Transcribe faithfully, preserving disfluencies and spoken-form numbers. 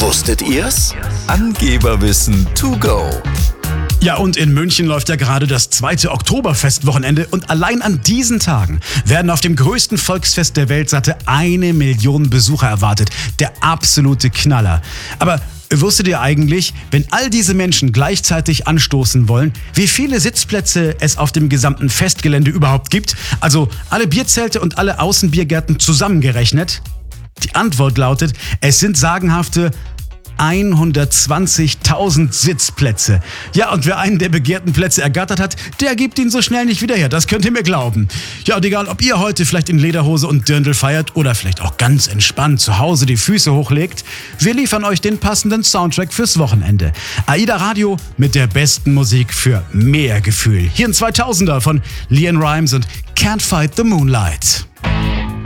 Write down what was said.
Wusstet ihr's? Angeberwissen to go. Ja, und in München läuft ja gerade das zweite Oktoberfestwochenende und allein an diesen Tagen werden auf dem größten Volksfest der Welt satte eine Million Besucher erwartet. Der absolute Knaller. Aber wusstet ihr eigentlich, wenn all diese Menschen gleichzeitig anstoßen wollen, wie viele Sitzplätze es auf dem gesamten Festgelände überhaupt gibt? Also alle Bierzelte und alle Außenbiergärten zusammengerechnet? Die Antwort lautet, es sind sagenhafte hundertzwanzigtausend Sitzplätze. Ja, und wer einen der begehrten Plätze ergattert hat, der gibt ihn so schnell nicht wieder her. Das könnt ihr mir glauben. Ja, und egal, ob ihr heute vielleicht in Lederhose und Dirndl feiert oder vielleicht auch ganz entspannt zu Hause die Füße hochlegt, wir liefern euch den passenden Soundtrack fürs Wochenende. AIDA Radio mit der besten Musik für mehr Gefühl. Hier ein zweitausender von Leon Rimes und Can't Fight the Moonlight.